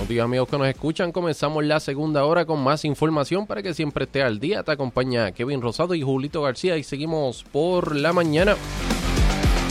Buenos días, amigos que nos escuchan. Comenzamos la segunda hora con más información para que siempre esté al día. Te acompaña Kevin Rosado y Julito García y seguimos por la mañana.